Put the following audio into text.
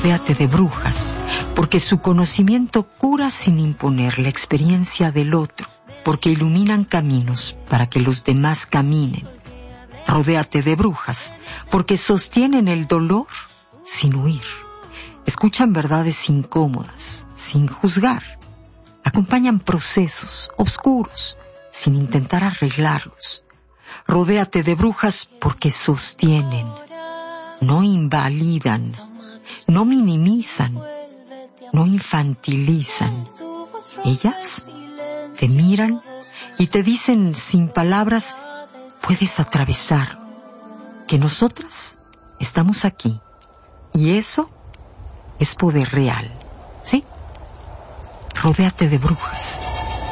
Rodéate de brujas, porque su conocimiento cura sin imponer la experiencia del otro, porque iluminan caminos para que los demás caminen. Rodéate de brujas, porque sostienen el dolor sin huir. Escuchan verdades incómodas, sin juzgar. Acompañan procesos oscuros, sin intentar arreglarlos. Rodéate de brujas porque sostienen, no invalidan, no minimizan, no infantilizan. Ellas te miran y te dicen sin palabras, puedes atravesar, que nosotras estamos aquí. Y eso es poder real, ¿sí? Rodéate de brujas.